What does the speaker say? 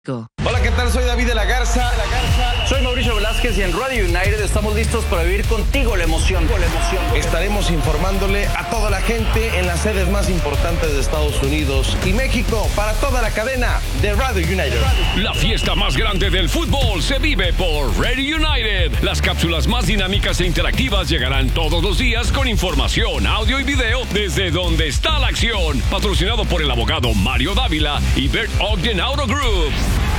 Hola, ¿qué tal? Soy David de la Garza. Soy Mauricio Velázquez y en Radio United estamos listos para vivir contigo la emoción. Estaremos informándole a toda la gente en las sedes más importantes de Estados Unidos y México para toda la cadena de Radio United. La fiesta más grande del fútbol se vive por Radio United. Las cápsulas más dinámicas e interactivas llegarán todos los días con información, audio y video desde donde está la acción. Patrocinado por el abogado Mario Dávila y Bert Ogden Auto Group.